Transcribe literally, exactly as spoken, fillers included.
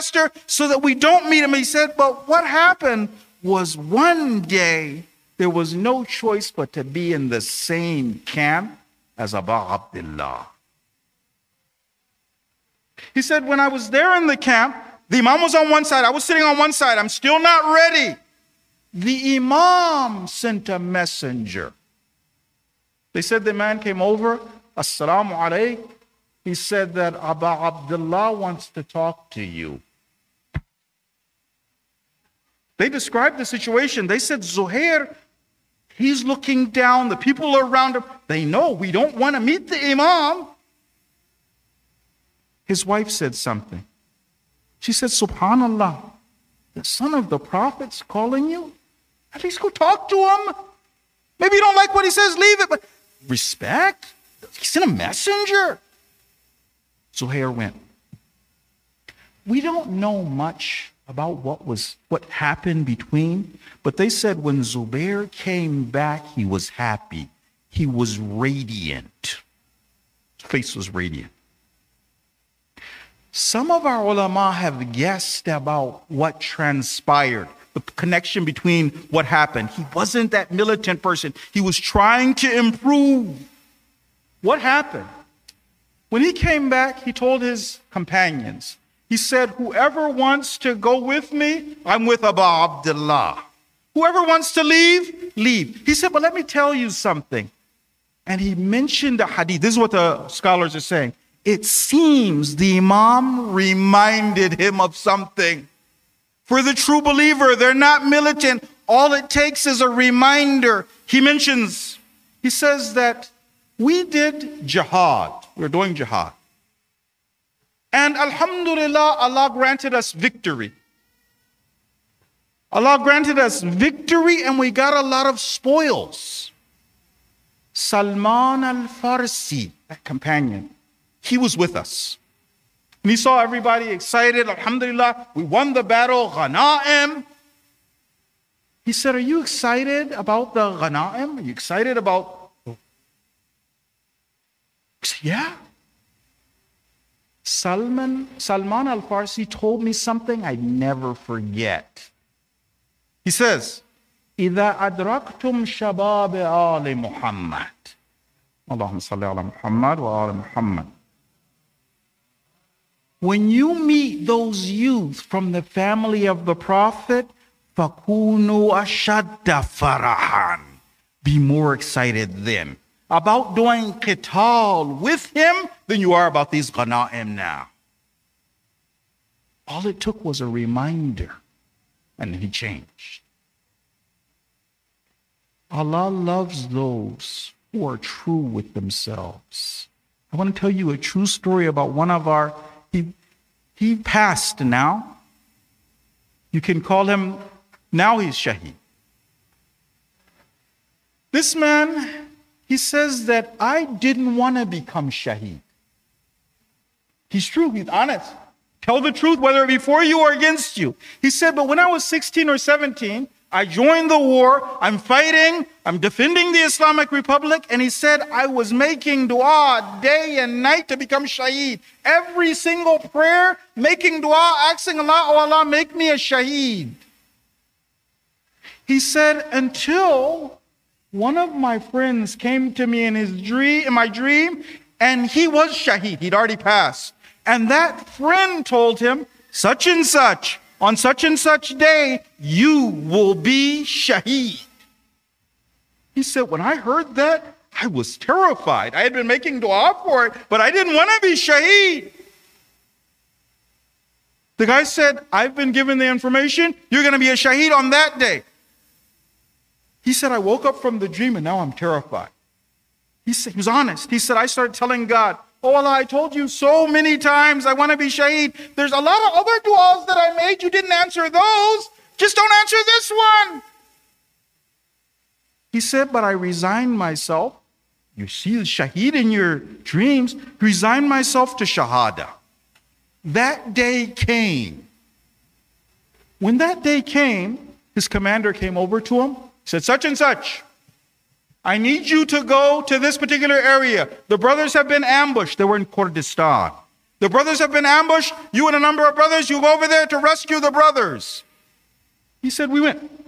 faster so that we don't meet him. He said, but what happened was one day there was no choice but to be in the same camp as Abu Abdullah. He said, when I was there in the camp, the Imam was on one side, I was sitting on one side, I'm still not ready. The Imam sent a messenger. They said the man came over, Assalamu alaikum. He said that Abu Abdullah wants to talk to you. They described the situation. They said, Zuhair, he's looking down, the people around him, they know we don't want to meet the Imam. His wife said something. She said, Subhanallah, the son of the Prophet's calling you? At least go talk to him. Maybe you don't like what he says, leave it, but respect. He sent a messenger. Zuhair went. We don't know much about what was what happened between, but they said when Zubair came back, he was happy. He was radiant. His face was radiant. Some of our ulama have guessed about what transpired, the connection between what happened. He wasn't that militant person. He was trying to improve. What happened? When he came back, he told his companions, he said, whoever wants to go with me, I'm with Abu Abdullah. Whoever wants to leave, leave. He said, but let me tell you something. And he mentioned a hadith. This is what the scholars are saying. It seems the Imam reminded him of something. For the true believer, they're not militant. All it takes is a reminder. He mentions, he says that we did jihad. We're doing jihad. And alhamdulillah, Allah granted us victory. Allah granted us victory and we got a lot of spoils. Salman al-Farsi, that companion, he was with us. And he saw everybody excited. Alhamdulillah, we won the battle, Ghanaim. He said, are you excited about the Ghanaim? Are you excited about... Yeah. Salman, Salman al-Farsi told me something I never forget. He says, إِذَا أَدْرَكْتُمْ شَبَابِ آلِ مُحَمَّدٍ اللهم صل على محمد وآل محمد. When you meet those youth from the family of the Prophet, فَكُونُوا أَشَدَّ فَرَحًا. Be more excited then about doing qital with him than you are about these ghanaim now. All it took was a reminder, and he changed. Allah loves those who are true with themselves. I want to tell you a true story about one of our, he, he passed now. You can call him, now he's Shaheed. This man, he says that I didn't want to become Shaheed. He's true, he's honest. Tell the truth, whether it be for you or against you. He said, but when I was sixteen or seventeen, I joined the war, I'm fighting, I'm defending the Islamic Republic, and he said, I was making dua day and night to become Shaheed. Every single prayer, making dua, asking Allah, oh Allah, make me a Shaheed. He said, until one of my friends came to me in his dream, in my dream, and he was Shaheed. He'd already passed. And that friend told him, such and such, on such and such day, you will be Shaheed. He said, when I heard that, I was terrified. I had been making dua for it, but I didn't want to be Shaheed. The guy said, I've been given the information, you're going to be a Shaheed on that day. He said, I woke up from the dream and now I'm terrified. He said, he was honest. He said, I started telling God, oh Allah, I told you so many times I want to be Shaheed. There's a lot of other du'as that I made. You didn't answer those. Just don't answer this one. He said, but I resigned myself. You see the Shaheed in your dreams. Resigned myself to Shahada. That day came. When that day came, his commander came over to him. He said, such and such, I need you to go to this particular area. The brothers have been ambushed. They were in Kurdistan. The brothers have been ambushed. You and a number of brothers, you go over there to rescue the brothers. He said, we went.